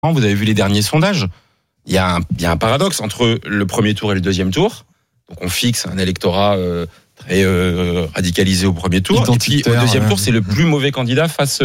Vous avez vu les derniers sondages. Il y a un paradoxe entre le premier tour et le deuxième tour. Donc on fixe un électorat très radicalisé au premier tour. Et puis au deuxième tour, c'est le plus mauvais candidat face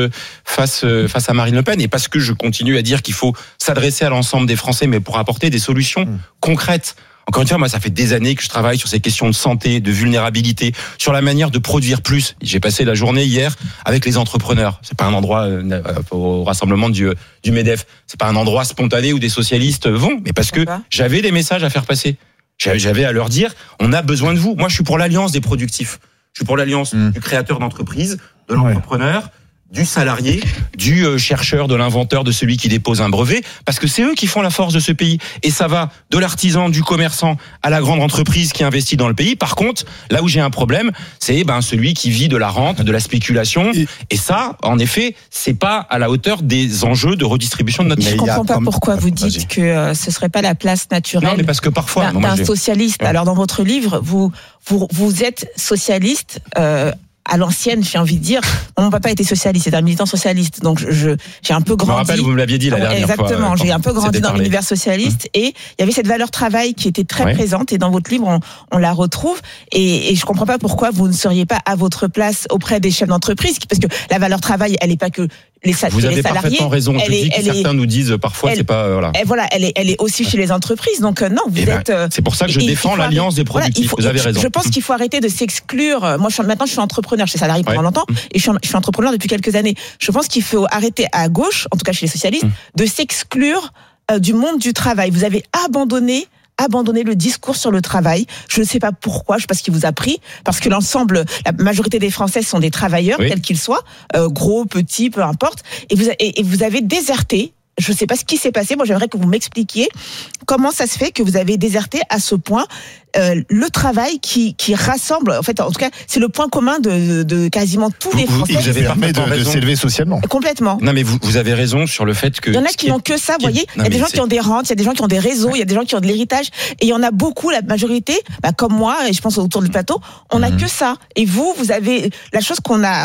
à Marine Le Pen. Et parce que je continue à dire qu'il faut s'adresser à l'ensemble des Français, mais pour apporter des solutions concrètes. Encore une fois, moi, ça fait des années que je travaille sur ces questions de santé, de vulnérabilité, sur la manière de produire plus. J'ai passé la journée hier avec les entrepreneurs. C'est pas un endroit au rassemblement du MEDEF. C'est pas un endroit spontané où des socialistes vont, mais parce que j'avais des messages à faire passer. J'avais à leur dire, on a besoin de vous. Moi, je suis pour l'alliance des productifs. Je suis pour l'alliance du créateur d'entreprise, de l'entrepreneur, du salarié, du chercheur, de l'inventeur, de celui qui dépose un brevet, parce que c'est eux qui font la force de ce pays. Et ça va de l'artisan, du commerçant, à la grande entreprise qui investit dans le pays. Par contre, là où j'ai un problème, c'est celui qui vit de la rente, de la spéculation. Et ça, en effet, c'est pas à la hauteur des enjeux de redistribution de notre pays. Je comprends pas pourquoi vous dites que ce serait pas la place naturelle. Non, mais parce que parfois d'un socialiste. Alors dans votre livre, vous êtes socialiste. À l'ancienne, j'ai envie de dire, mon papa était socialiste, c'était un militant socialiste, donc j'ai un peu grandi. Je me rappelle, vous me l'aviez dit la dernière fois. Exactement, j'ai un peu grandi dans l'univers socialiste et il y avait cette valeur travail qui était très présente et dans votre livre, on la retrouve et je comprends pas pourquoi vous ne seriez pas à votre place auprès des chefs d'entreprise, parce que la valeur travail, elle est pas que vous avez parfaitement raison. Je dis que certains nous disent parfois c'est pas elle est aussi chez les entreprises. Donc non, vous êtes. C'est pour ça que je défends l'alliance des productifs. Vous avez raison. Je pense qu'il faut arrêter de s'exclure. Moi, maintenant, je suis entrepreneur. J'étais salarié pendant longtemps et je suis entrepreneur depuis quelques années. Je pense qu'il faut arrêter à gauche, en tout cas chez les socialistes, de s'exclure du monde du travail. Vous avez abandonné le discours sur le travail. Je ne sais pas pourquoi, je sais pas ce qui vous a pris, parce que la majorité des Français sont des travailleurs, quels qu'ils soient, gros, petits, peu importe, et vous avez déserté. Je ne sais pas ce qui s'est passé. Moi, j'aimerais que vous m'expliquiez comment ça se fait que vous avez déserté à ce point le travail qui rassemble. En fait, en tout cas, c'est le point commun de quasiment tous les Français. Vous avez permis de s'élever socialement. Complètement. Non, mais vous avez raison sur le fait que. Il y en a qui n'ont que ça, vous voyez. Il y a des gens qui ont des rentes, il y a des gens qui ont des réseaux, il y a des gens qui ont de l'héritage, et il y en a beaucoup. La majorité, comme moi, et je pense autour du plateau, on n'a que ça. Et vous avez la chose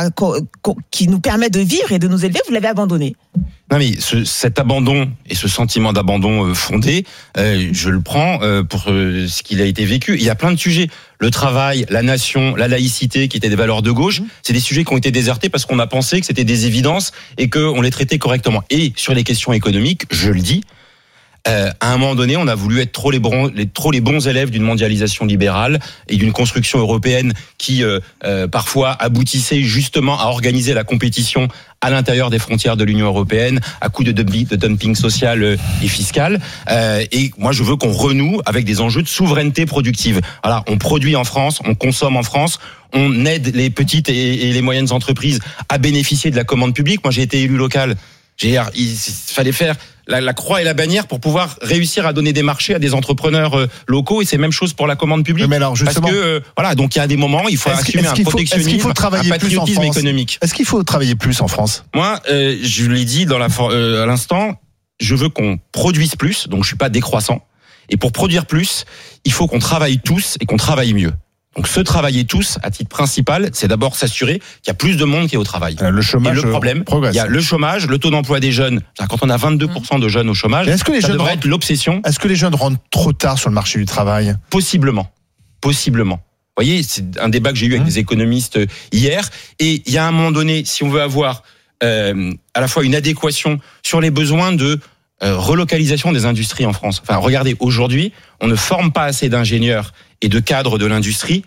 qui nous permet de vivre et de nous élever, vous l'avez abandonnée. Non mais cet abandon et ce sentiment d'abandon fondé, je le prends pour ce qu'il a été vécu. Il y a plein de sujets. Le travail, la nation, la laïcité, qui étaient des valeurs de gauche, c'est des sujets qui ont été désertés parce qu'on a pensé que c'était des évidences et qu'on les traitait correctement. Et sur les questions économiques, je le dis, à un moment donné, on a voulu être trop les bons élèves d'une mondialisation libérale et d'une construction européenne qui parfois aboutissait justement à organiser la compétition à l'intérieur des frontières de l'Union européenne, à coup de dumping social et fiscal. Et moi, je veux qu'on renoue avec des enjeux de souveraineté productive. Voilà, on produit en France, on consomme en France, on aide les petites et les moyennes entreprises à bénéficier de la commande publique. Moi, j'ai été élu local. Il fallait faire la croix et la bannière pour pouvoir réussir à donner des marchés à des entrepreneurs locaux, et c'est même chose pour la commande publique. Mais alors justement, parce que voilà, donc il y a des moments, il faut assumer un protectionnisme, un patriotisme économique. Est-ce qu'il faut travailler plus en France ? Moi, je l'ai dit à l'instant, je veux qu'on produise plus, donc je suis pas décroissant. Et pour produire plus, il faut qu'on travaille tous et qu'on travaille mieux. Donc se travailler tous, à titre principal, c'est d'abord s'assurer qu'il y a plus de monde qui est au travail. Le chômage et le problème, progresse. Il y a le chômage, le taux d'emploi des jeunes. Quand on a 22% de jeunes au chômage, ça devrait être l'obsession. Est-ce que les jeunes rentrent trop tard sur le marché du travail ? Possiblement. Vous voyez, c'est un débat que j'ai eu avec des économistes hier. Et il y a un moment donné, si on veut avoir à la fois une adéquation sur les besoins de relocalisation des industries en France. Enfin, regardez, aujourd'hui, on ne forme pas assez d'ingénieurs et de cadres de l'industrie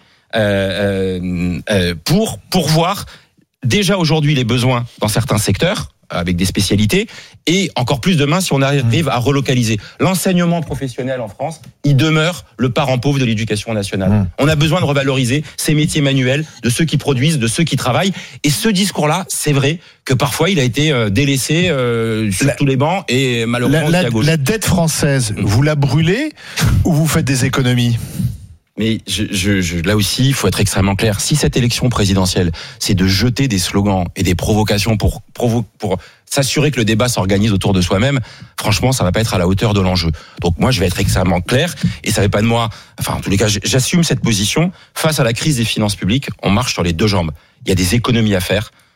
pour pourvoir déjà aujourd'hui les besoins dans certains secteurs avec des spécialités, et encore plus demain si on arrive à relocaliser. L'enseignement professionnel en France, il demeure le parent pauvre de l'éducation nationale. On a besoin de revaloriser ces métiers manuels, de ceux qui produisent, de ceux qui travaillent, et ce discours-là, c'est vrai que parfois il a été délaissé sur tous les bancs, et malheureusement aussi à gauche. La dette française, vous la brûlez ou vous faites des économies ? Mais là aussi, il faut être extrêmement clair. Si cette élection présidentielle, c'est de jeter des slogans et des provocations pour s'assurer que le débat s'organise autour de soi-même, franchement, ça va pas être à la hauteur de l'enjeu. Donc moi, je vais être extrêmement clair, et ça va pas de moi. Enfin, en tous les cas, j'assume cette position face à la crise des finances publiques. On marche sur les deux jambes. Il y a des économies à faire.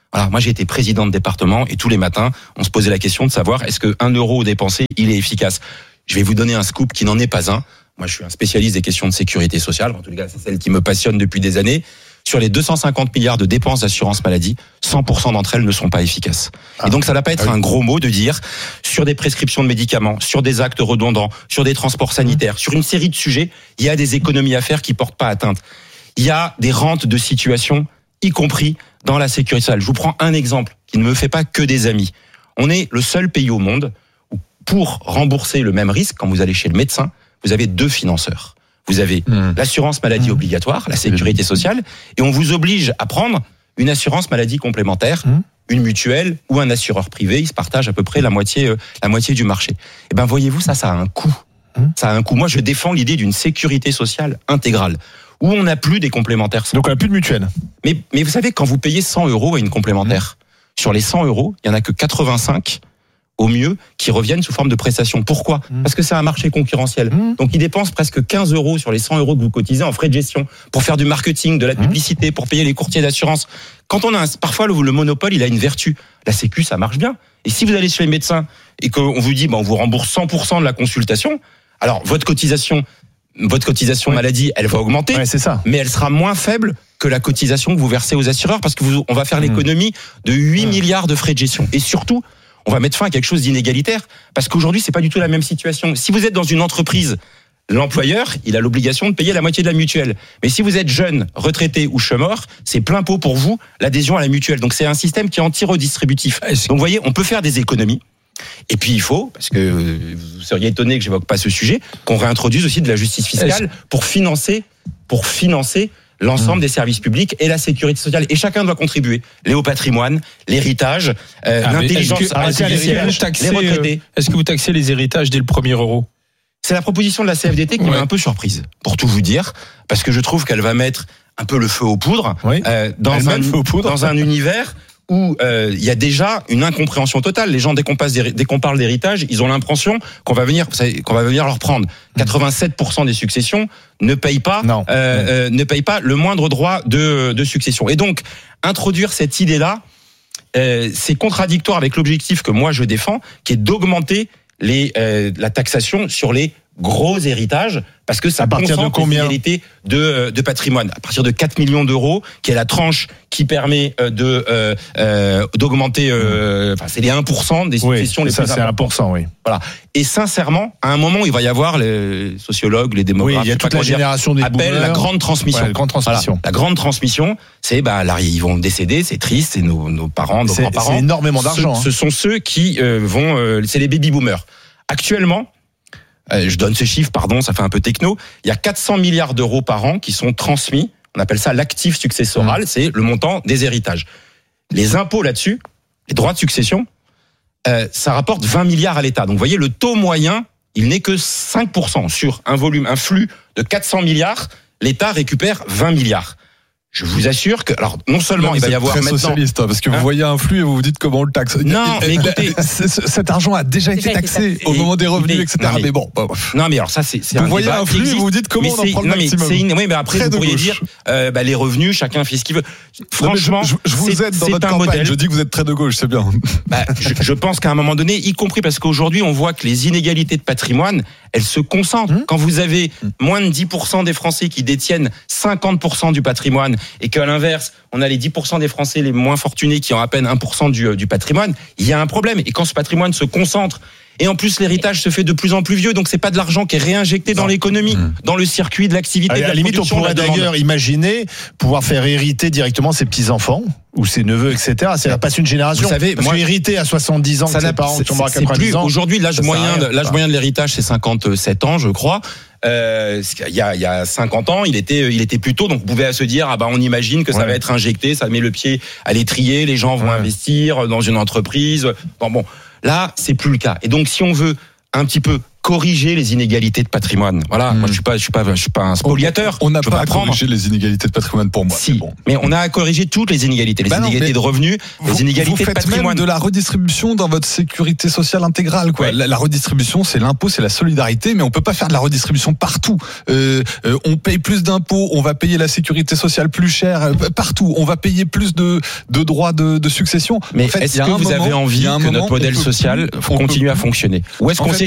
Voilà, moi j'ai été président de département et tous les matins, on se posait la question de savoir est-ce que 1 euro dépensé, il est efficace. Je vais vous donner un scoop qui n'en est pas un. Moi je suis un spécialiste des questions de sécurité sociale, en tout cas c'est celle qui me passionne depuis des années. Sur les 250 milliards de dépenses d'assurance maladie, 100% d'entre elles ne sont pas efficaces. Et donc ça ne va pas être un gros mot de dire sur des prescriptions de médicaments, sur des actes redondants, sur des transports sanitaires, sur une série de sujets, il y a des économies à faire qui portent pas atteinte. Il y a des rentes de situation, y compris dans la sécurité sociale. Je vous prends un exemple qui ne me fait pas que des amis. On est le seul pays au monde où pour rembourser le même risque, quand vous allez chez le médecin, vous avez 2 financeurs. Vous avez l'assurance maladie obligatoire, la sécurité sociale, et on vous oblige à prendre une assurance maladie complémentaire, une mutuelle ou un assureur privé. Ils se partagent à peu près la moitié du marché. Et ben voyez-vous, ça a un coût. Ça a un coût. Moi, je défends l'idée d'une sécurité sociale intégrale, où on n'a plus des complémentaires. Donc on n'a plus de mutuelle. Mais vous savez, quand vous payez 100 euros à une complémentaire, sur les 100 euros, il n'y en a que 85 au mieux, qui reviennent sous forme de prestations. Pourquoi ? Parce que c'est un marché concurrentiel. Donc, ils dépensent presque 15 euros sur les 100 euros que vous cotisez en frais de gestion pour faire du marketing, de la publicité, pour payer les courtiers d'assurance. Quand on a parfois le monopole, il a une vertu. La Sécu, ça marche bien. Et si vous allez chez les médecins et qu'on vous dit, on vous rembourse 100% de la consultation, alors votre cotisation maladie, elle va augmenter, c'est ça. Mais elle sera moins faible que la cotisation que vous versez aux assureurs parce que on va faire l'économie de 8 milliards de frais de gestion. Et surtout, on va mettre fin à quelque chose d'inégalitaire, parce qu'aujourd'hui, c'est pas du tout la même situation. Si vous êtes dans une entreprise, l'employeur, il a l'obligation de payer la moitié de la mutuelle. Mais si vous êtes jeune, retraité ou chômeur, c'est plein pot pour vous l'adhésion à la mutuelle. Donc c'est un système qui est anti-redistributif. Donc vous voyez, on peut faire des économies. Et puis il faut, parce que vous seriez étonné que j'évoque pas ce sujet, qu'on réintroduise aussi de la justice fiscale pour financer l'ensemble des services publics et la sécurité sociale. Et chacun doit contribuer. Les hauts patrimoines, l'héritage, l'intelligence artificielle, les retraités. Est-ce que vous taxez les héritages dès le premier euro ? C'est la proposition de la CFDT qui m'a un peu surprise, pour tout vous dire, parce que je trouve qu'elle va mettre un peu le feu aux poudres, dans un univers où il y a déjà une incompréhension totale. Les gens, dès qu'on parle d'héritage, ils ont l'impression qu'on va venir leur prendre. 87% des successions ne payent pas le moindre droit de succession. Et donc, introduire cette idée-là, c'est contradictoire avec l'objectif que moi je défends, qui est d'augmenter la taxation sur les gros héritages, parce que ça concentre les inégalités de patrimoine. À partir de 4 millions d'euros, qui est la tranche qui permet d'augmenter, c'est les 1% des successions les plus importantes. C'est 1%, oui. Voilà. Et sincèrement, à un moment, il va y avoir les sociologues, les démographes, il y a toute la génération des appellent la grande transmission. La grande transmission. Voilà. La grande transmission, c'est là, ils vont décéder, c'est triste, c'est nos parents, nos grands-parents. C'est énormément d'argent. Ce sont ceux qui c'est les baby boomers. Actuellement, je donne ce chiffre, ça fait un peu techno. Il y a 400 milliards d'euros par an qui sont transmis. On appelle ça l'actif successoral, c'est le montant des héritages. Les impôts là-dessus, les droits de succession, ça rapporte 20 milliards à l'État. Donc vous voyez, le taux moyen, il n'est que 5% sur un flux de 400 milliards. L'État récupère 20 milliards. Je vous assure que, alors, non seulement il va y avoir très maintenant... socialiste, parce que vous voyez un flux et vous vous dites comment on le taxe. Non, mais écoutez... Cet argent a déjà été taxé au moment des revenus, etc. Mais bon. Non, mais alors ça, c'est un débat. Vous voyez un flux et vous vous dites comment on en prend le maximum. Oui, mais après, vous pourriez dire, les revenus, chacun fait ce qu'il veut. Franchement, je vous aide dans votre campagne. Je dis que vous êtes très de gauche, c'est bien. Je pense qu'à un moment donné, y compris parce qu'aujourd'hui, on voit que les inégalités de patrimoine, elles se concentrent. Quand vous avez moins de 10% des Français qui détiennent 50% du patrimoine, et qu'à l'inverse, on a les 10% des Français les moins fortunés qui ont à peine 1% du patrimoine, il y a un problème. Et quand ce patrimoine se concentre, et en plus l'héritage se fait de plus en plus vieux, donc c'est pas de l'argent qui est réinjecté dans l'économie, dans le circuit de l'activité, de la limite, production. on pourrait d'ailleurs imaginer pouvoir faire hériter directement ses petits-enfants ou ses neveux, etc. Ça passe une génération. Vous savez, parce que hériter à 70 ans, ses parents tombent à 90 ans. Aujourd'hui, l'âge moyen de l'héritage, c'est 57 ans, je crois. Il y a 50 ans, il était plus tôt, donc vous pouvez se dire, on imagine que ça va être injecté, ça met le pied à l'étrier, les gens vont investir dans une entreprise. Bon, là, c'est plus le cas. Et donc, si on veut un petit peu corriger les inégalités de patrimoine. Voilà, moi je suis pas un spoliateur. On n'a pas à corriger les inégalités de patrimoine pour moi. Si, mais on a à corriger toutes les inégalités, les inégalités de revenus, les inégalités de patrimoine. Vous faites même de la redistribution dans votre sécurité sociale intégrale, quoi. Ouais. La redistribution, c'est l'impôt, c'est la solidarité, mais on peut pas faire de la redistribution partout. On paye plus d'impôts, on va payer la sécurité sociale plus cher partout. On va payer plus de droits de succession. Mais en fait, est-ce que vous avez envie que notre modèle social continue à fonctionner? Ou est-ce qu'on